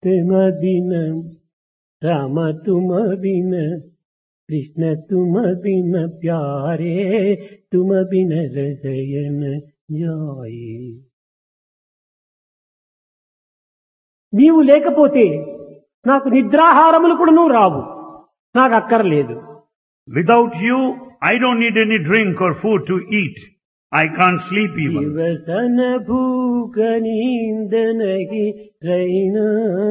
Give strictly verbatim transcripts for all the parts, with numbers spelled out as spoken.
तुम बिन राम तुम बिन कृष्ण तुम बिन प्यारे तुम बिन हृदय न जाए. నీవు లేకపోతే నాకు నిద్రాహారములు కూడా నువ్వు రావు, నాకు అక్కర్లేదు. Without you, I don't need any drink or food to eat. I can't sleep even. दिवसन भूख नींद नहीं रहीना.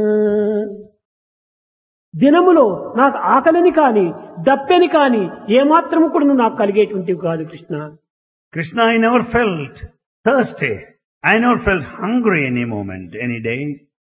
దినములో నాకు ఆకలిని కాని దప్పెని కాని ఏమాత్రము కూడా నువ్వు నాకు కలిగేటువంటివి కాదు Krishna. Krishna, I never felt thirsty. I never felt hungry any moment, any day.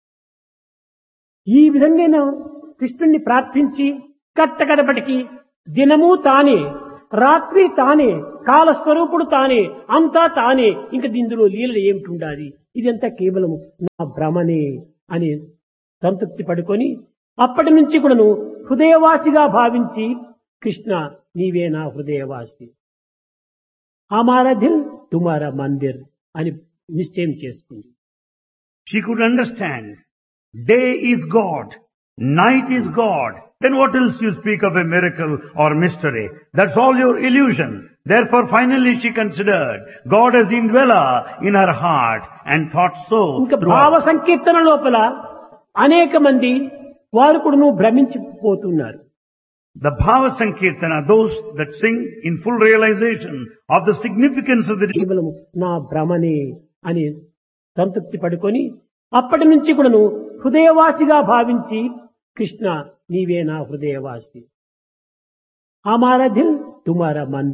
ఈ విధంగా నేను కృష్ణుణ్ణి ప్రార్థించి కట్టకడపటికి దినము తానే, రాత్రి తానే, కాలస్వరూపుడు తానే, అంతా తానే. ఇంక దీనిలో లీలలు ఏమిటి ఉండాలి? ఇదంతా కేవలం నా భ్రమనే అని సంతృప్తి పడుకొని అప్పటి నుంచి కూడాను హృదయవాసిగా భావించి కృష్ణ నీవే నా హృదయవాసి, హమారా దిల్ తుమారా మందిర్ అని నిశ్చయం చేసుకుంది. She could understand. Day is God. Night is God. Then what else you speak of a miracle or mystery? That's all your illusion. Therefore finally she considered God as indweller in her heart and thought so. ఇంకా భావ సంకీర్తన లోపల అనేక మంది వారు కూడా భ్రమించిపోతున్నారు. The Bhava Sankirtana, those that sing in full realization of the significance of the కేవలం నా భ్రమనే అని సంతృప్తి పడుకొని అప్పటి నుంచి కూడాను హృదయవాసిగా భావించి కృష్ణ నీవే నా హృదయవాసి, హమారా దిల్ తుమారా మందిర్.